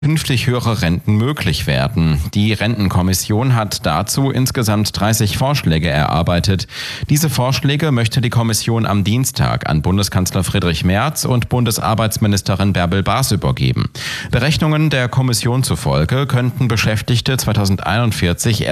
künftig höhere Renten möglich werden. Die Rentenkommission hat dazu insgesamt 30 Vorschläge erarbeitet. Diese Vorschläge möchte die Kommission am Dienstag an Bundeskanzler Friedrich Merz und Bundesarbeitsministerin Bärbel Baas übergeben. Berechnungen der Kommission zufolge könnten Beschäftigte 2041